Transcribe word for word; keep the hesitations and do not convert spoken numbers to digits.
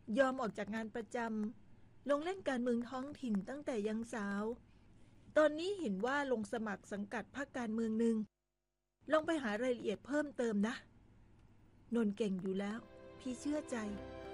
ยอมออกจากงานประจำลงเล่นการเมืองท้องถิ่นตั้งแต่ยังสาวตอนนี้เห็นว่าลงสมัครสังกัดพรรคการเมืองหนึ่งลองไปหารายละเอียดเพิ่มเติมนะนนท์เก่งอยู่แล้วพี่เชื่อใจ